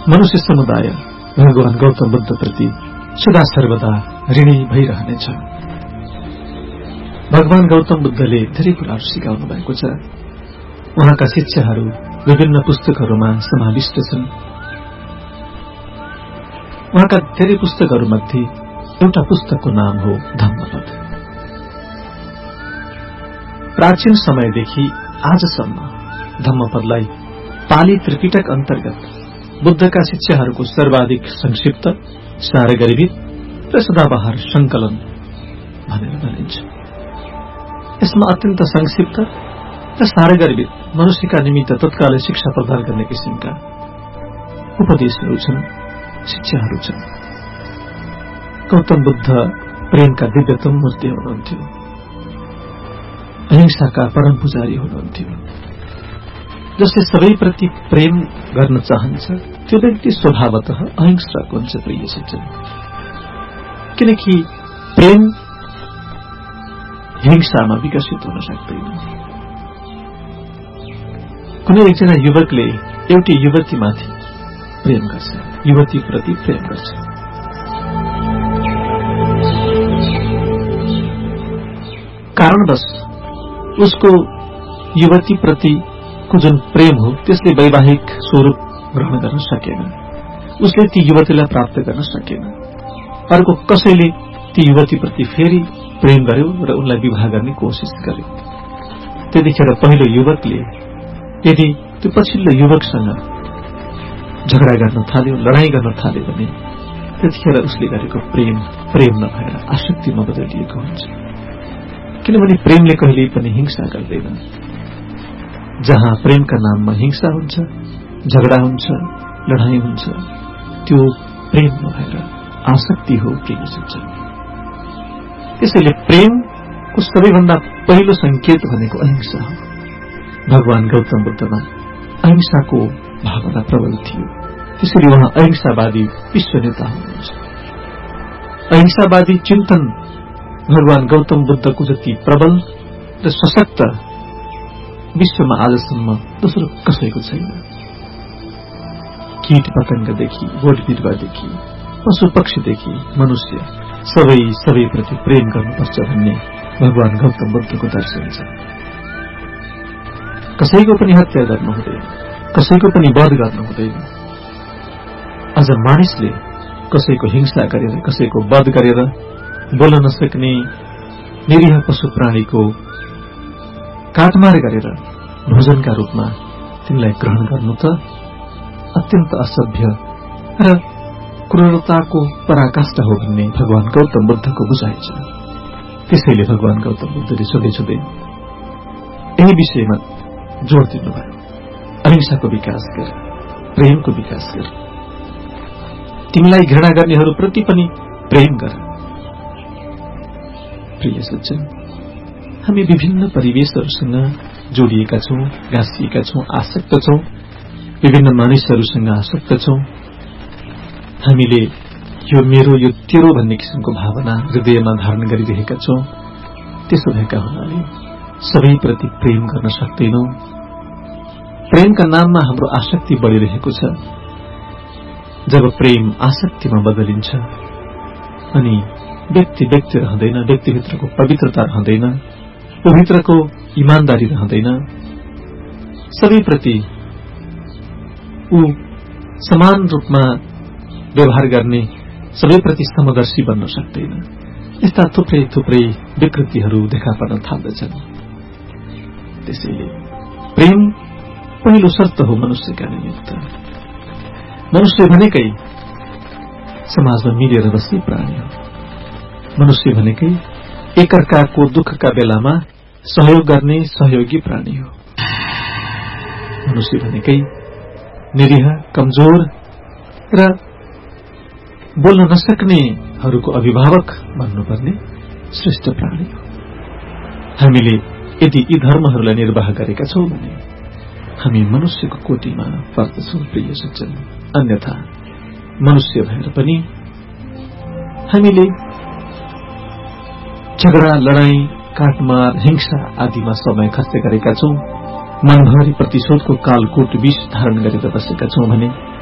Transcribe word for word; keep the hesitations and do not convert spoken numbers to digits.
मनुष्य समुदाय भगवान गौतम बुद्ध प्रति सदा सर्वदा ऋणी भइरहनेछ। भगवान गौतम बुद्धले धेरै कुराहरू सिकाउनु भएको छ। उहाँका शिक्षाहरू विभिन्न पुस्तकहरूमा समाविष्ट छन्। उहाँका धेरै पुस्तकहरूमध्ये एउटा पुस्तकको नाम हो धम्मपद। प्राचीन समयदेखि आजसम्म धम्मपदलाई पाली त्रिपिटक अन्तर्गत बुद्धका शिक्षाहरूको सर्वाधिक संक्षिप्त, सारगर्भित र सदाबहार संकलन भनेर भनिन्छ। यसमा अत्यन्त संक्षिप्त र सारगर्भित मनुष्यका निमित्त तत्कालै शिक्षा प्रदान गर्ने किसिमका उपदेशहरू छन्, शिक्षाहरू छन्। गौतम बुद्ध प्रेमका दिव्यतम मूर्ति हुनुहुन्थ्यो, अहिंसाका परम पुजारी हुनुहुन्थ्यो। जसले सबैप्रति प्रेम गर्न चाहन्छ त्यो व्यक्ति स्वभावतः अहिंसक हुन्छ प्रिय सज्जन। किनकि प्रेम हिंसामा विकसित हुन सक्दैन। कुनै एकजना युवकले एउटी युवतीमाथि प्रेम गर्छ, युवतीप्रति प्रेम गर्छ। कारणवश उसको युवतीप्रति को जुन प्रेम हो त्यसले वैवाहिक स्वरूप ग्रहण गर्न सकेन। उसले ती युवतीलाई प्राप्त गर्न सकेन। अर्को कसैले ती युवतीप्रति फेरि प्रेम गर्यो र उनलाई विवाह गर्ने कोसिस गर्यो। त्यतिखेर पहिलो युवकले यदि त्यो पछिल्लो युवकसँग झगडा गर्न थाल्यो, लडाईँ गर्न थाल्यो भने त्यतिखेर उसले गरेको प्रेम प्रेम नभएर आसक्तिमा बदलिएको हुन्छ। किनभने प्रेमले कहिल्यै पनि हिंसा गर्दैन। जहाँ प्रेमका नाममा हिंसा हुन्छ, झगडा हुन्छ, लडाईँ हुन्छ, त्यो प्रेम नभएर आसक्ति हो प्रिय सज्जन। त्यसैले प्रेमको सबैभन्दा पहिलो संकेत भनेको अहिंसा हो। भगवान गौतम बुद्धमा अहिंसाको भावना प्रबल थियो। त्यसैले उहाँ अहिंसावादी विश्व नेता हुनुहुन्छ। अहिंसावादी चिन्तन भगवान गौतम बुद्धको जति प्रबल र सशक्त विश्वमा आजसम्म दोस्रो कसैको छैन। कीट पतंगदेखि, बोट बिरुवादेखि, पशु पक्षीदेखि मनुष्य सबै सबैप्रति प्रेम गर्नुपर्छ भन्ने भगवान गौतम बुद्धको दर्शन छ। कसैको पनि हत्या गर्नु हुँदैन, कसैको पनि वध गर्नु हुँदैन। अझ मानिसले कसैको हिंसा गरेर, कसैको वध गरेर बोल्न नसक्ने निरीह पशु प्राणीको काटमार गरेर भोजनका रूपमा तिनलाई ग्रहण गर्नु त अत्यन्त असभ्य र क्रूरताको पराकाष्ठा हो भन्ने भगवान गौतम बुद्धको बुझाइ छ। त्यसैले भगवान गौतम बुद्धले सधैँ सधैँ यही विषयमा जोड़ दिनुभयो। अहिंसाको विकास गर, प्रेमको विकास गर, तिमीलाई घृणा गर्नेहरूप्रति पनि प्रेम गर। प्रिय सज्जन, हामी विभिन्न परिवेशहरूसँग जोडिएका छौं, गाँसिएका छौं, आसक्त छौं, विभिन्न मानिसहरूसँग आसक्त छौं। हामीले यो मेरो यो तेरो भन्ने किसिमको भावना हृदयमा धारण गरिरहेका छौं। त्यसो भएका हुनाले सबैप्रति प्रेम गर्न सक्दैनौं। प्रेमका नाममा हाम्रो आसक्ति बढिरहेको छ। जब प्रेम आसक्तिमा बदलिन्छ अनि व्यक्ति व्यक्ति रहँदैन, व्यक्तिभित्रको पवित्रता रहँदैन, भित्रको इमानदारी रहँदैन, सबैप्रति ऊ समान रूपमा व्यवहार गर्ने, सबैप्रति समदर्शी बन्न सक्दैन। यस्ता थुप्रै थुप्रै विकृतिहरू देखा पर्न थाल्दछन्। त्यसैले प्रेम पहिलो शर्त हो मनुष्यका निमित्त। मनुष्य भनेकै समाजमा मिलेर बस्ने प्राणी हो। मनुष्य भनेकै एकअर्काको दुःखका बेलामा सहयोग गर्ने सहयोगी प्राणी हो। मनुष्य भनेकै निरीह, कमजोर र बोल्न नसक्नेहरूको अभिभावक भन्नुपर्ने श्रेष्ठ प्राणी हो। हामीले यदि यी धर्महरूलाई निर्वाह गरेका छौं भने हामी मनुष्यको कोटिमा पर्दछौं प्रिय सज्जन। अन्यथा मनुष्य भएर पनि हामीले झगडा, लडाईँ, काटमार, हिंसा आदिमा समय खर्च गरेका छौं, मनभरि प्रतिशोधको कालकोट विष धारण गरेर बसेका छौं भने